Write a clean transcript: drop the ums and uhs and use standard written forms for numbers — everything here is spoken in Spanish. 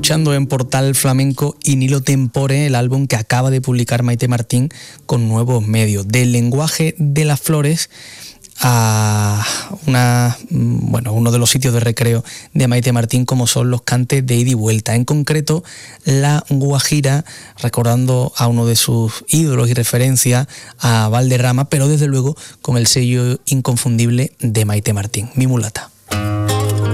escuchando en Portal Flamenco Inilo Tempore, el álbum que acaba de publicar Maite Martín con nuevos medios. Del lenguaje de las flores a uno de los sitios de recreo de Maite Martín, como son los cantes de ida y vuelta, en concreto la Guajira, recordando a uno de sus ídolos y referencia, a Valderrama, pero desde luego con el sello inconfundible de Maite Martín, Mi mulata.